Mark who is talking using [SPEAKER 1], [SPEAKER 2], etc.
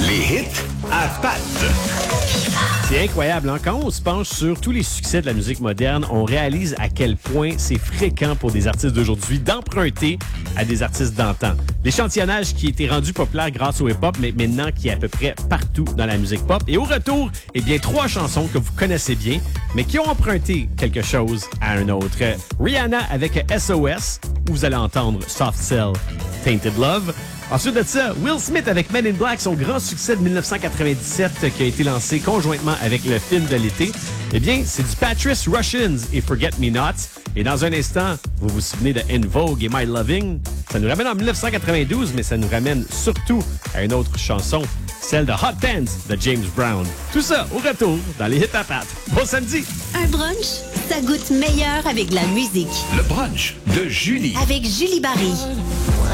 [SPEAKER 1] Les hits à Pat.
[SPEAKER 2] C'est incroyable, hein? Quand on se penche sur tous les succès de la musique moderne, on réalise à quel point c'est fréquent pour des artistes d'aujourd'hui d'emprunter à des artistes d'antan. L'échantillonnage qui était rendu populaire grâce au hip-hop, mais maintenant qui est à peu près partout dans la musique pop. Et au retour, eh bien, 3 chansons que vous connaissez bien, mais qui ont emprunté quelque chose à un autre. Rihanna avec SOS, où vous allez entendre Soft Cell, Tainted Love. Ensuite de ça, Will Smith avec Men in Black, son grand succès de 1997 qui a été lancé conjointement avec le film de l'été. Eh bien, c'est du Patrice Russians et Forget Me Not. Et dans un instant, vous vous souvenez de In Vogue et My Loving. Ça nous ramène en 1992, mais ça nous ramène surtout à une autre chanson, celle de Hot Pants de James Brown. Tout ça au retour dans les hits à Pat. Bon samedi!
[SPEAKER 3] Un brunch, ça goûte meilleur avec de la musique.
[SPEAKER 1] Le brunch de Julie.
[SPEAKER 3] Avec Julie Barry.